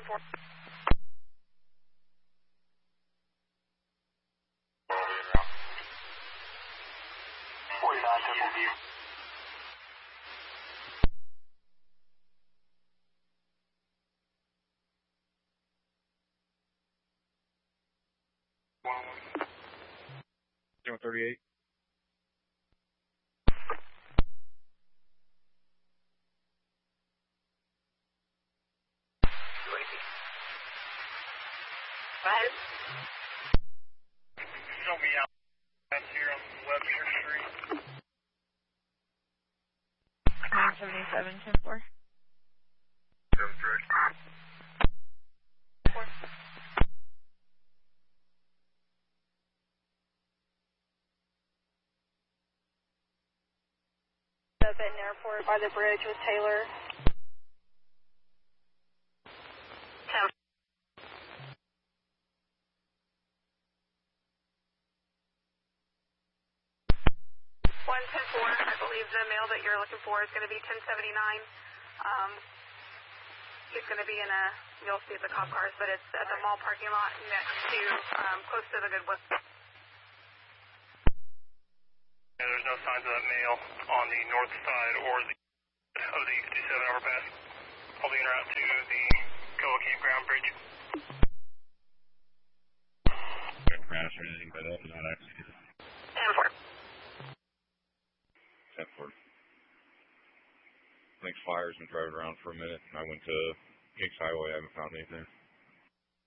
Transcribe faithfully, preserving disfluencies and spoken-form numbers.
four. forty-nine, Temple View. Zero thirty-eight. Five. Show me out. That's here on Webster Street. nine seventy-seven, ten four. Seven three. Four. Up at an airport by the bridge with Taylor. Ten. One ten four. I believe the mail that you're looking for is going to be ten seventy-nine. Um, it's going to be in a, you'll see the cop cars, but it's at the mall parking lot next to, um, close to the Goodwood. Yeah, there's no signs of that mail on the north side or the of the fifty-seven overpass. Holding her out to the Koa Campground Bridge. Crash or anything, but that's not actually. ten four. ten four. I think Flyer's been driving around for a minute, and I went to Hicks Highway. I haven't found anything.